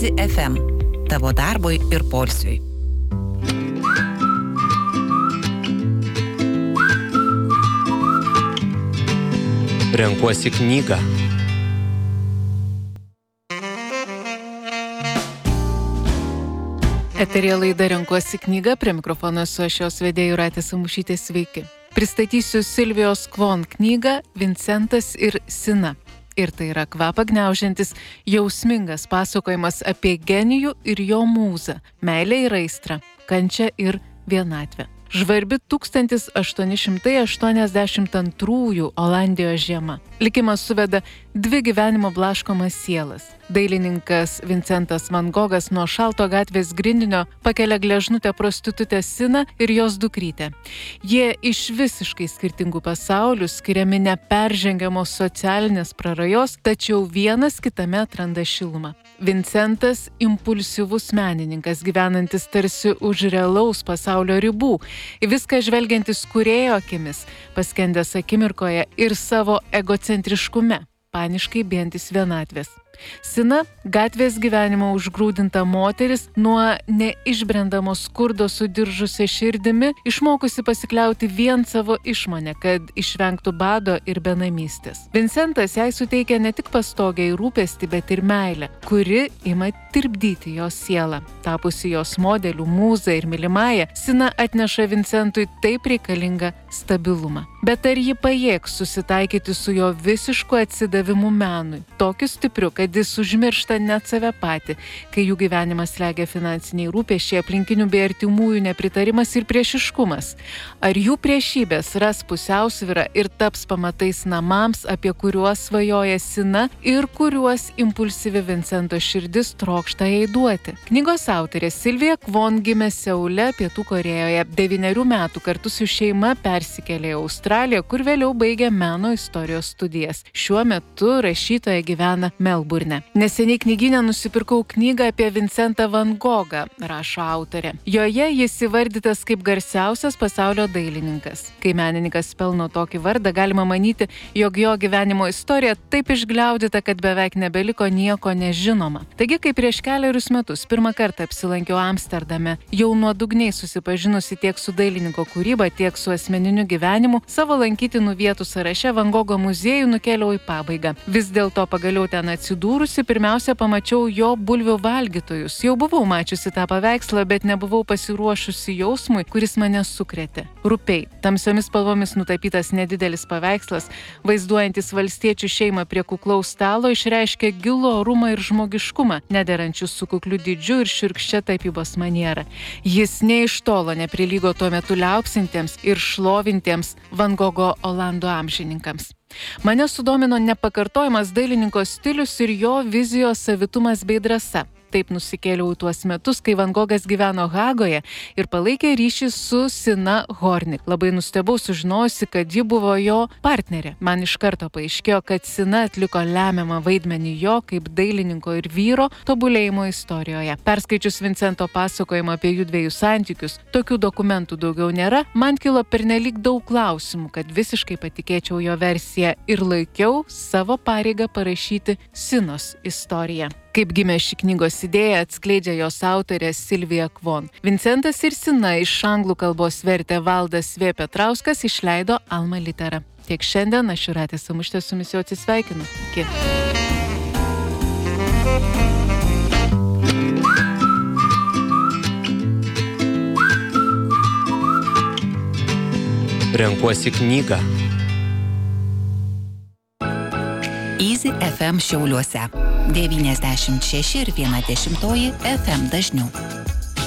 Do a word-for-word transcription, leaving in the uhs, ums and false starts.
Easy ef em. Tavo darbui ir poilsiui. Renkuosi knygą. Eterija laida Renkuosi knygą, prie mikrofono su aš jos vedėja Jūratė Samušytė, sveiki. Pristatysiu Silvijos Kvon knygą Vincentas ir Sina. Ir tai yra kvapą gniaužiantis, jausmingas pasakojimas apie genijų ir jo mūzą, meilę ir aistrą, kančią ir vienatvę. Žvarbi tūkstantis aštuoni šimtai aštuoniasdešimt antrųjų Olandijos žiema. Likimas suveda dvi gyvenimo blaškomas sielas. Dailininkas Vincentas van Gogas nuo Šalto gatvės grindinio pakelia gležnutę prostitutę Siną ir jos dukrytę. Jie iš visiškai skirtingų pasaulių, skiriami neperžengiamos socialinės prarajos, tačiau vienas kitame atranda šilumą. Vincentas – impulsyvus menininkas, gyvenantis tarsi už realaus pasaulio ribų, į viską žvelgiantis kūrėjo akimis, paskendęs akimirkoje ir savo egocentriškume, paniškai bijantis vienatvės. Sina – gatvės gyvenimo užgrūdinta moteris, nuo neišbrendamos skurdo sudiržusia širdimi, išmokusi pasikliauti vien savo išmonę, kad išvengtų bado ir benamystės. Vincentas jai suteikia ne tik pastogę ir rūpestį, bet ir meilę, kuri ima tirpdyti jos sielą. Tapusi jos modelių, mūza ir mylimąja, Sina atneša Vincentui taip reikalingą stabilumą. Bet ar ji pajėgs susitaikyti su jo visišku atsidavimu menui, tokiu stipriu, kad jis užmiršta net save patį, kai jų gyvenimas slegia finansiniai rūpesčiai, aplinkinių bei artimųjų nepritarimas ir priešiškumas? Ar jų priešybės ras pusiausvyrą ir taps pamatais namams, apie kuriuos svajoja Sina ir kuriuos impulsyvi Vincento širdis trokšta jai duoti? Knygos autorė Silvija Kvon gimė Seule, Pietų Korėjoje. Devynerių metų kartu su šeima persikėlė į Australiją, kur vėliau baigė meno istorijos studijas. Šiuo metu rašytoja gyvena Melburne. Neseniai knygyne nusipirkau knygą apie Vincentą van Gogą, rašo autorė. Joje jis įvardytas kaip garsiausias pasaulio dailininkas. Kai menininkas pelno tokį vardą, galima manyti, jog jo gyvenimo istorija taip išgliaudyta, kad beveik nebeliko nieko nežinoma. Taigi, kai prieš keliarius metus pirmą kartą apsilankiau Amsterdame, jau nuodugniai susipažinusi tiek su dailininko kūryba, tiek su asmeniniu gyvenimu, savo lankytinų vietų sąraše Van Gogo muziejų nukėliau į pabaigą. Vis dėlto pagaliau ten atsidūrusi, pirmiausia pamačiau jo bulvių valgytojus. Jau buvau mačiusi tą paveikslą, bet nebuvau pasiruošusi jausmui, kuris mane sukrėtė. Rupiai, tamsiomis spalvomis nutapytas nedidelis paveikslas, vaizduojantis valstiečių šeimą prie kuklaus stalo, išreiškia gilų orumą ir žmogiškumą, nederančius su kukliu dydžiu ir šiurkščia tapybos maniera. Jis nė iš tolo neprilygo tuo metu liaupsintiems ir šlovintiems Van Gogo olandų amžininkams. Mane sudomino nepakartojamas dailininko stilius ir jo vizijos savitumas bei drąsa. Taip nusikėliau į tuos metus, kai Van Gogas gyveno Hagoje ir palaikė ryšį su Sina Hornik. Labai nustebau sužinojusi, kad ji buvo jo partnerė. Man iš karto paaiškėjo, kad Sina atliko lemiamą vaidmenį jo kaip dailininko ir vyro tobulėjimo istorijoje. Perskaičius Vincento pasakojimą apie jų dviejų santykius, tokių dokumentų daugiau nėra, man kilo pernelyg daug klausimų, kad visiškai patikėčiau jo versiją ir laikiau savo pareigą parašyti Sinos istoriją. Kaip gimė ši knygos idėja, atskleidžia jos autorė Silvija Kvon. Vincentas ir Sina iš anglų kalbos vertė Valdas V. Petrauskas, išleido Alma Litera. Tiek šiandien, aš Jūratė Samušytė su jumis jau atsisveikinu. Iki. Renkuosi knygą. Easy ef em Šiauliuose. devyniasdešimt šeši ir viena dešimtoji ef em dažnių.